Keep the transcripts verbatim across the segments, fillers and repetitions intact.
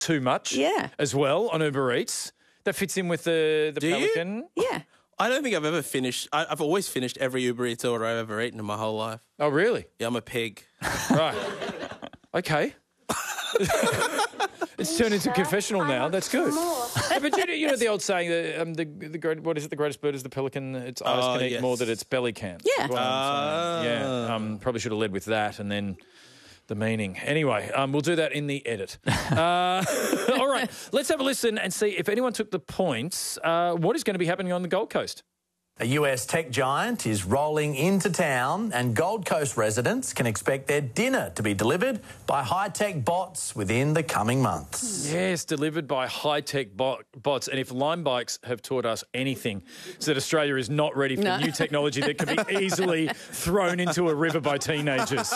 too much Yeah. as well on Uber Eats. That fits in with the, the Do you? Pelican. Yeah. I don't think I've ever finished. I, I've always finished every Uber Eats order I've ever eaten in my whole life. Oh, really? Yeah, I'm a pig. Right. Okay. It's turned into a confessional now. That's good. Yeah, but you know, you know the old saying, that, um, the, the great, what is it, the greatest bird is the pelican, its eyes Oh, can eat yes. more than its belly can. Yeah. That's what I'm saying. Yeah, um, probably should have led with that and then the meaning. Anyway, um, we'll do that in the edit. Uh, all right, let's have a listen and see if anyone took the points. Uh, what is going to be happening on the Gold Coast? A U S tech giant is rolling into town and Gold Coast residents can expect their dinner to be delivered by high-tech bots within the coming months. Yes, delivered by high-tech bot- bots. And if Lime Bikes have taught us anything, it's that Australia is not ready for No. new technology that can be easily thrown into a river by teenagers.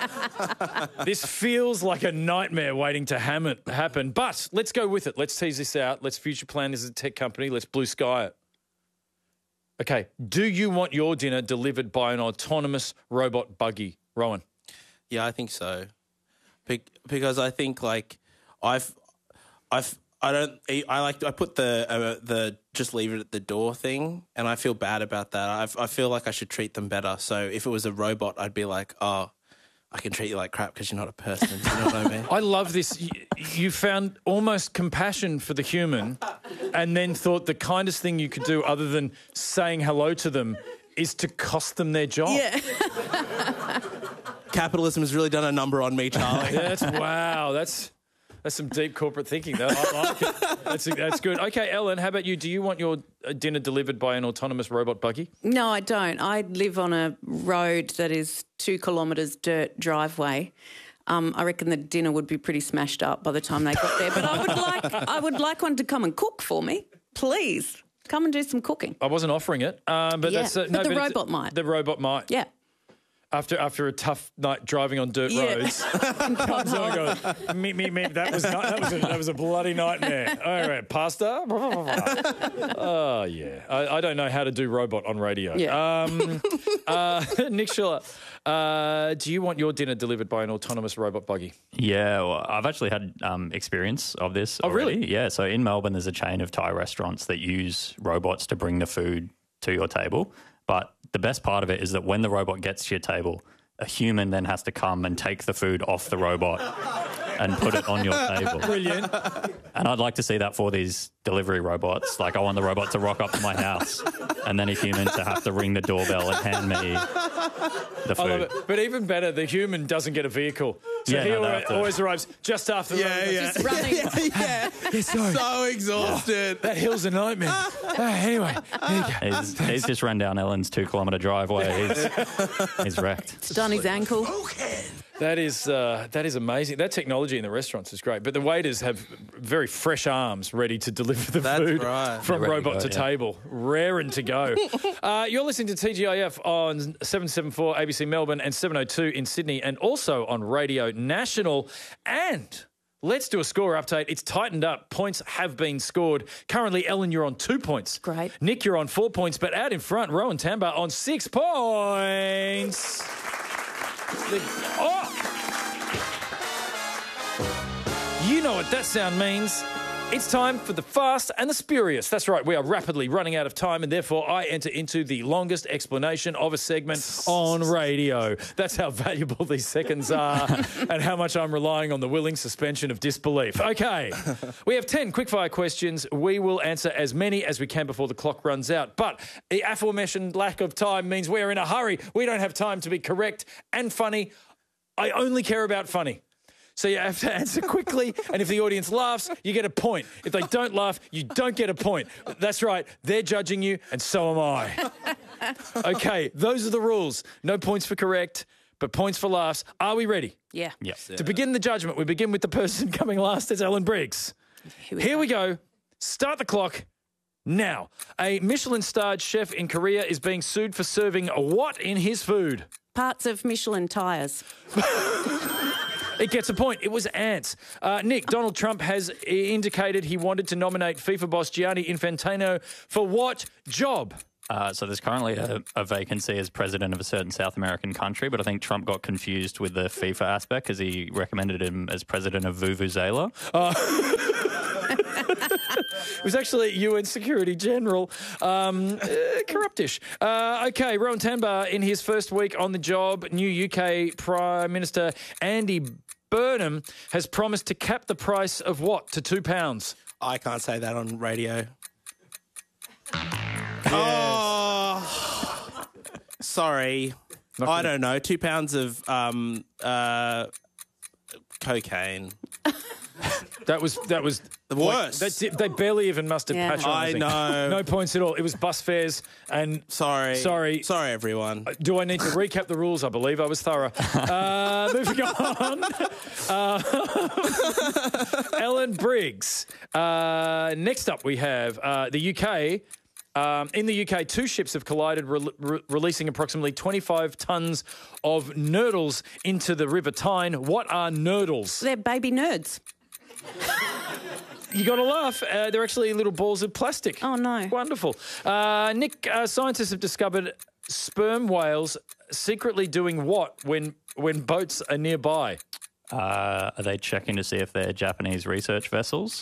This feels like a nightmare waiting to ham- happen. But let's go with it. Let's tease this out. Let's future plan this as a tech company. Let's blue sky it. Okay, do you want your dinner delivered by an autonomous robot buggy, Rowan? Yeah, I think so. Be- because I think like I've, I've, I don't. eat- I like. I put the uh, the just leave it at the door thing, and I feel bad about that. I've, I feel like I should treat them better. So if it was a robot, I'd be like, oh, I can treat you like crap because you're not a person. You know what I mean? I love this. You, you found almost compassion for the human and then thought the kindest thing you could do other than saying hello to them is to cost them their job. Yeah. Capitalism has really done a number on me, Charlie. Yeah, that's wow. That's that's some deep corporate thinking. Though. I like it. That's that's good. Okay, Ellen, how about you? Do you want your uh, dinner delivered by an autonomous robot buggy? No, I don't. I live on a road that is two kilometres dirt driveway. Um, I reckon the dinner would be pretty smashed up by the time they got there. But I would like, I would like one to come and cook for me, please. Come and do some cooking. I wasn't offering it, uh, but Yeah, that's uh, but no, the but it's- robot might. The robot might. Yeah. After after a tough night driving on dirt Yeah. roads. Someone goes, meep, meep, meep. That was not, that was a, that was a bloody nightmare. All right, pasta. Oh yeah, I, I don't know how to do robot on radio. Yeah. Um, uh, Nick Schiller, uh, do you want your dinner delivered by an autonomous robot buggy? Yeah, well, I've actually had um, experience of this. Oh, already. really? Yeah. So in Melbourne, there's a chain of Thai restaurants that use robots to bring the food to your table. But the best part of it is that when the robot gets to your table, a human then has to come and take the food off the robot and put it on your table. Brilliant. And I'd like to see that for these delivery robots. Like, I want the robot to rock up to my house and then a human to have to ring the doorbell and hand me the food. I love it. But even better, the human doesn't get a vehicle. So Yeah, he no, they always, have to- always arrives just after the Yeah, robot. yeah. Just running. yeah. sorry. So exhausted. That hill's a nightmare. uh, anyway, there you go. He's, he's just run down Ellen's two-kilometre driveway. He's, he's wrecked. It's done his ankle. That is uh, that is amazing. That technology in the restaurants is great, but the waiters have very fresh arms ready to deliver the That's food right. from They're ready to robot to, go, yeah. table, raring to go. uh, you're listening to T G I F on seven seventy-four A B C Melbourne and seven oh two in Sydney, and also on Radio National. And let's do a score update. It's tightened up. Points have been scored. Currently, Ellen, you're on two points. Great. Nick, you're on four points, but out in front, Rowan Tamba on six points. The- oh! You know what that sound means. It's time for the fast and the spurious. That's right, we are rapidly running out of time, and therefore I enter into the longest explanation of a segment on radio. That's how valuable these seconds are and how much I'm relying on the willing suspension of disbelief. Okay, we have ten quickfire questions. We will answer as many as we can before the clock runs out. But the aforementioned lack of time means we're in a hurry. We don't have time to be correct and funny. I only care about funny. So you have to answer quickly, and if the audience laughs, you get a point. If they don't laugh, you don't get a point. That's right, they're judging you, and so am I. Okay, those are the rules. No points for correct, but points for laughs. Are we ready? Yeah. Yes. To begin the judgment, we begin with the person coming last. It's Ellen Briggs. Here we Here go. we go. Start the clock now. A Michelin-starred chef in Korea is being sued for serving what in his food? Parts of Michelin tyres. It gets a point. It was ants. Uh, Nick, Donald Trump has indicated he wanted to nominate FIFA boss Gianni Infantino for what job? Uh, so there's currently a, a vacancy as president of a certain South American country, but I think Trump got confused with the FIFA aspect because he recommended him as president of Vuvuzela. Uh, it was actually U N Security General. Um, uh, corruptish. Uh, okay, Rowan Tanbar, in his first week on the job, new U K Prime Minister Andy Burnham has promised to cap the price of what to two pounds? I can't say that on radio. Oh, sorry. Not I good. don't know. Two pounds of um, uh, cocaine. That was that was The like, worst. that's it. They barely even mustered Yeah. patronising. I know. No points at all. It was bus fares and Sorry. Sorry. Sorry, everyone. Do I need to recap the rules? I believe I was thorough. Uh, moving on. Uh, Ellen Briggs. Uh, next up, we have uh, the U K. Um, in the U K, two ships have collided, re- re- releasing approximately twenty-five tonnes of nurdles into the River Tyne. What are nurdles? They're baby nerds. You got to laugh. Uh, they're actually little balls of plastic. Oh, no. It's wonderful. Uh, Nick, uh, scientists have discovered sperm whales secretly doing what when when boats are nearby? Uh, are they checking to see if they're Japanese research vessels?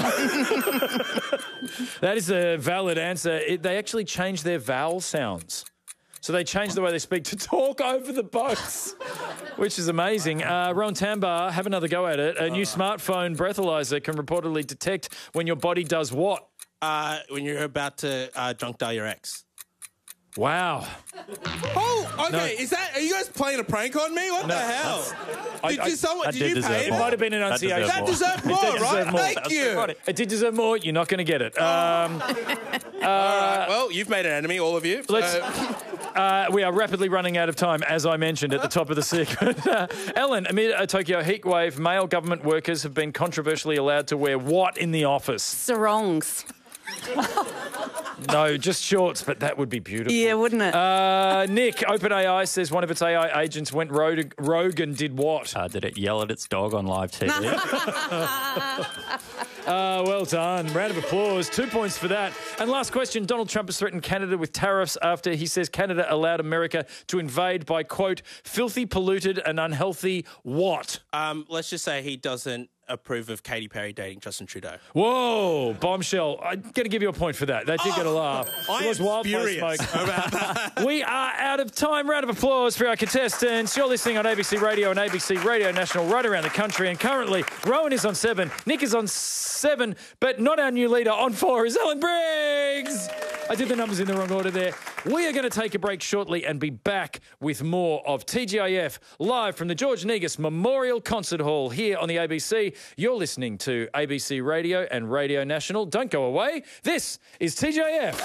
That is a valid answer. It, they actually changed their vowel sounds. So they changed the way they speak to talk over the boats, which is amazing. Uh, Rowan Tanbar, have another go at it. A new smartphone breathalyzer can reportedly detect when your body does what? Uh, when you're about to uh, drunk dial your ex. Wow. Oh, okay. No. Is that? Are you guys playing a prank on me? What the hell? I- Did I- you someone? that Did did you deserve pay It him? might have been That enunciation. That deserved deserved more, It did right? deserve more. Thank you. It did deserve more. You're not going to get it. Um, All right. Well, you've made an enemy, all of you. Let's- Uh, Uh, we are rapidly running out of time, as I mentioned at the top of the segment. Uh, Ellen, amid a Tokyo heat wave, male government workers have been controversially allowed to wear what in the office? Sarongs. No, just shorts, but that would be beautiful. Yeah, wouldn't it? Uh, Nick, OpenAI says one of its A I agents went rogue, rogue and did what? Uh, did it yell at its dog on live T V? Uh, well done. Round of applause. Two points for that. And last question. Donald Trump has threatened Canada with tariffs after he says Canada allowed America to invade by, quote, filthy, polluted and unhealthy what? um, let's just say he doesn't approve of Katy Perry dating Justin Trudeau. Whoa, bombshell. I'm going to give you a point for that. That did get a laugh. I It was am wildfire furious smoke. about that. We are out of time. Round of applause for our contestants. You're listening on A B C Radio and A B C Radio National right around the country. And currently, Rowan is on seven, Nick is on seven, but not our new leader. On four is Ellen Briggs. I did the numbers in the wrong order there. We are going to take a break shortly and be back with more of T G I F live from the George Negus Memorial Concert Hall here on the A B C. You're listening to A B C Radio and Radio National. Don't go away. This is T G I F.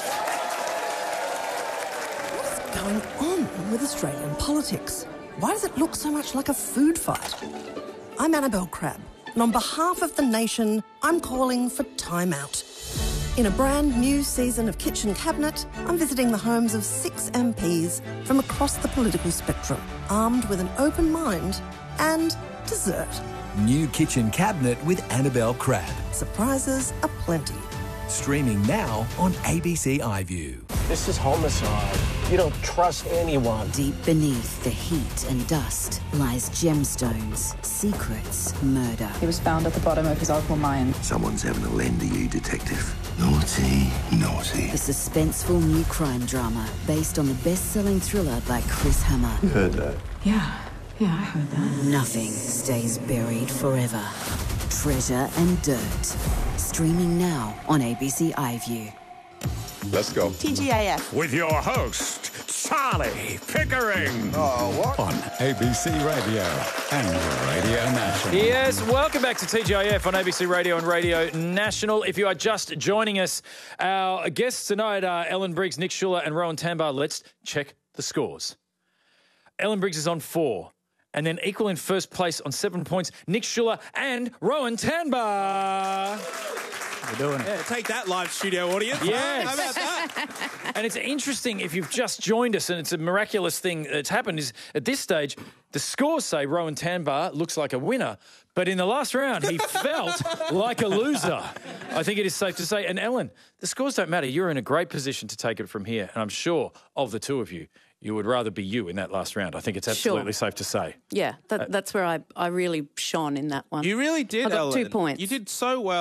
What's going on with Australian politics? Why does it look so much like a food fight? I'm Annabelle Crabb, and on behalf of the nation, I'm calling for time out. In a brand new season of Kitchen Cabinet, I'm visiting the homes of six M Ps from across the political spectrum, armed with an open mind and dessert. New Kitchen Cabinet with Annabelle Crabb. Surprises aplenty. Streaming now on A B C iView. This is homicide. You don't trust anyone. Deep beneath the heat and dust lies gemstones, secrets, murder. He was found at the bottom of his opal mine. Someone's having a lend to you, detective. Naughty, naughty. The suspenseful new crime drama based on the best-selling thriller by Chris Hammer. You heard that? Yeah, yeah, I heard that. Nothing stays buried forever. Treasure and Dirt. Streaming now on A B C iView. Let's go. T G I F. With your host, Charlie Pickering. Oh, what? On A B C Radio and Radio National. Yes, welcome back to T G I F on A B C Radio and Radio National. If you are just joining us, our guests tonight are Ellen Briggs, Nick Schuller and Rowan Tanbar. Let's check the scores. Ellen Briggs is on four. And then equal in first place on seven points, Nick Schuller and Rowan Tanbar. We're doing it. Yeah, take that, live studio audience. Yes. How about that? And it's interesting if you've just joined us, and it's a miraculous thing that's happened, is at this stage, the scores say Rowan Tanbar looks like a winner, but in the last round, he felt like a loser. I think it is safe to say. And Ellen, the scores don't matter. You're in a great position to take it from here. And I'm sure of the two of you, you would rather be you in that last round. I think it's absolutely Sure. safe to say. Yeah, that, Uh, that's where I, I really shone in that one. You really did, I got Ellen. two points. You did so well.